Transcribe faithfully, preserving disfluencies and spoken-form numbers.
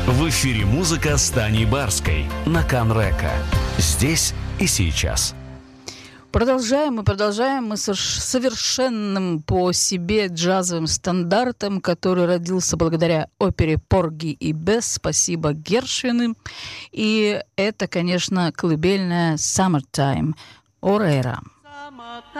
В эфире музыка с Таней Барской на Канрека. Здесь и сейчас. Продолжаем мы, продолжаем мы с совершенным по себе джазовым стандартом, который родился благодаря опере «Порги и Бесс». Спасибо Гершвину. И это, конечно, колыбельная «Summertime» Орейро.